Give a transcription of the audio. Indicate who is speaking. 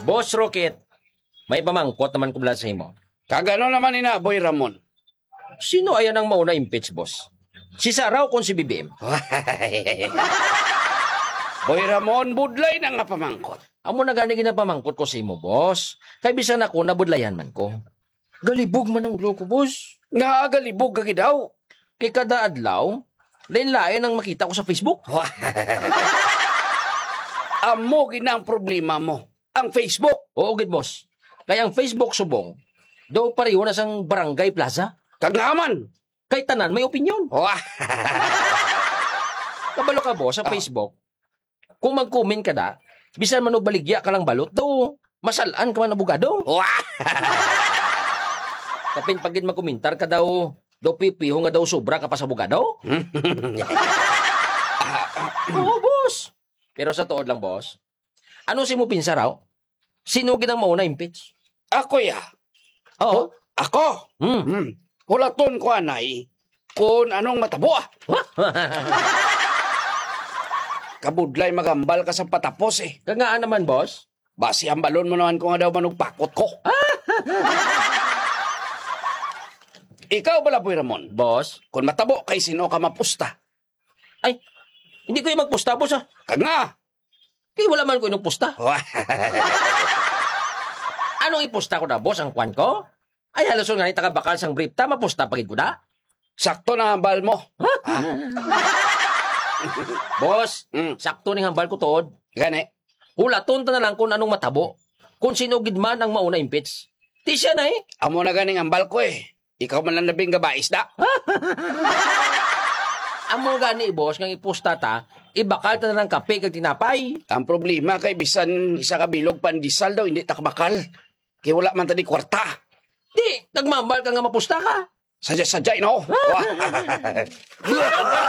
Speaker 1: Boss Rocket, may pamangkot naman ko sa imo.
Speaker 2: Kagano naman ina, Boy Ramon.
Speaker 1: Sino ayan ang mauna impeach, boss? Si Saraw kung si BBM?
Speaker 2: Boy Ramon, budlay na nga pamangkot.
Speaker 1: Amo na gani ginapamangkot ko sa imo, boss. Kay bisan ako nabudlayan man ko. Galibog man ang ulo ko, boss.
Speaker 2: Naagalibog kagi daw.
Speaker 1: Kay kada adlaw, lain-lain ang makita ko sa Facebook.
Speaker 2: Amo gina ang problema mo. Ang Facebook.
Speaker 1: Oo, good boss. Kaya ang Facebook subong, daw pareho na sang barangay plaza.
Speaker 2: Kagnaman.
Speaker 1: Kay tanan may opinyon. Kabalo ka, boss, sa Facebook. Kung mag-comment ka da, bisan man og baligya ka lang balot, daw masalaan ka man abogado. Kapin pagin magkomentar ka daw pipiho nga daw sobra ka pa sa abogado. Oo, boss. Pero sa tuod lang, boss. Ano si mo pinsa raw? Sino ginang mauna impeach?
Speaker 2: Ako ya.
Speaker 1: Oo.
Speaker 2: Ako. Hulaton ko anay. Kung anong matabo ah. Kabudlay magambal ka sa patapos eh.
Speaker 1: Kagaan naman, boss.
Speaker 2: Basi ang balon mo naman ko nga daw manugpakot ko. Ikaw bala, Boy Ramon.
Speaker 1: Boss?
Speaker 2: Kung matabo kay sino ka mapusta.
Speaker 1: Ay, hindi ko yung magpusta, boss, ah.
Speaker 2: Kanga.
Speaker 1: Kaya wala man ko yung pusta. Anong ipusta ko na, boss, ang kwan ko? Ay, halos nga ni takabakal sang brief ta, mapusta pagid ko na.
Speaker 2: Sakto na ang bal mo.
Speaker 1: Boss, sakto ni hambal ko tod.
Speaker 2: Gani.
Speaker 1: Hulaton ta na lang kung anong matabo. Kung sino gid man ang mauna impeach. Di siya na eh.
Speaker 2: Amo na ganing ang bal ko eh. Ikaw man lang nabing gabais da.
Speaker 1: Amo gani, boss, nga ipusta ta, ibakal ta na ng kape kag tinapay.
Speaker 2: Ang problema kay bisan isa ka bilog pandisal daw hindi takbakal. Kaya wala man tadi kwarta.
Speaker 1: Di, nagmambal ka nga mapusta ka.
Speaker 2: Sadya-sadya, no?